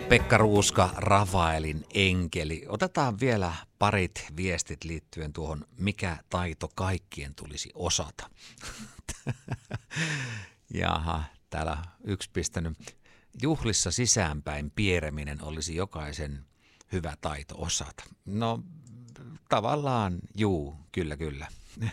Pekka Ruuska, Rafaelin enkeli. Otetaan vielä parit viestit liittyen tuohon, mikä taito kaikkien tulisi osata. Jaha, täällä yksi pistänyt. Juhlissa sisäänpäin piereminen olisi jokaisen hyvä taito osata. No tavallaan kyllä.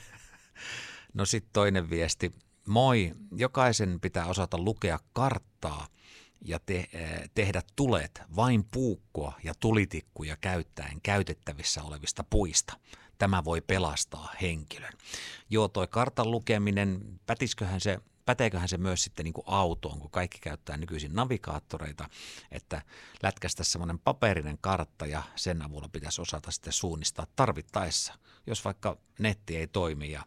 No sitten toinen viesti. Moi, jokaisen pitää osata lukea karttaa ja tehdä tulet vain puukkoa ja tulitikkuja käyttäen käytettävissä olevista puista. Tämä voi pelastaa henkilön. Joo, toi kartan lukeminen, päteeköhän se myös sitten niin kuin autoon, kun kaikki käyttää nykyisin navigaattoreita, että lätkästä semmoinen paperinen kartta ja sen avulla pitäisi osata sitten suunnistaa tarvittaessa, jos vaikka netti ei toimi ja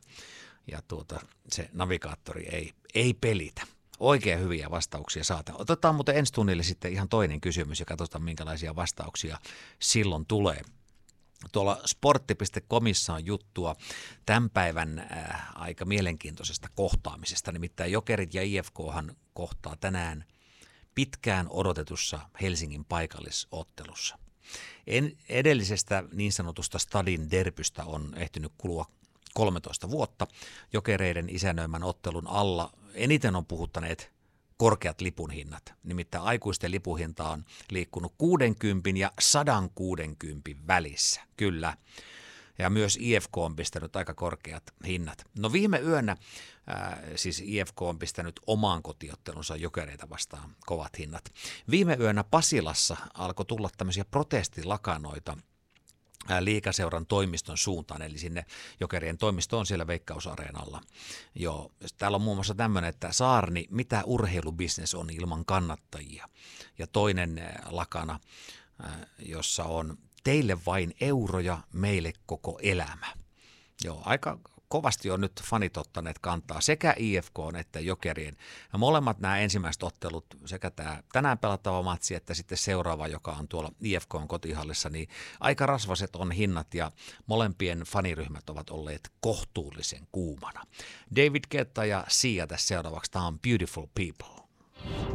se navigaattori ei pelitä. Oikein hyviä vastauksia saata. Otetaan muuten ensi tunnille sitten ihan toinen kysymys ja katsotaan minkälaisia vastauksia silloin tulee. Tuolla sportti.comissa on juttua tämän päivän aika mielenkiintoisesta kohtaamisesta, nimittäin Jokerit ja IFKhan kohtaa tänään pitkään odotetussa Helsingin paikallisottelussa. Edellisestä niin sanotusta Stadin derbystä on ehtinyt kulua 13 vuotta. Jokereiden isännöimän ottelun alla eniten on puhuttaneet korkeat lipunhinnat. Nimittäin aikuisten lipuhinta on liikkunut 60 ja 160 välissä. Kyllä. Ja myös IFK on pistänyt aika korkeat hinnat. No viime yönä siis IFK on pistänyt omaan kotiottelunsa Jokereita vastaan kovat hinnat. Viime yönä Pasilassa alkoi tulla tämmöisiä protestilakanoita Liigaseuran toimiston suuntaan, eli sinne Jokerien toimisto on siellä Veikkausareenalla. Joo, täällä on muun muassa tämmöinen, että Saarni, mitä urheilubisnes on ilman kannattajia. Ja toinen lakana, jossa on teille vain euroja, meille koko elämä. Joo, aika kovasti on nyt fanit ottaneet kantaa sekä IFK että Jokerien. Ja molemmat nämä ensimmäiset ottelut, sekä tämä tänään pelattava matsi että sitten seuraava, joka on tuolla IFK:n kotihallissa, niin aika rasvaset on hinnat ja molempien faniryhmät ovat olleet kohtuullisen kuumana. David Guetta ja Sia tässä seuraavaksi. Tämä on Beautiful People.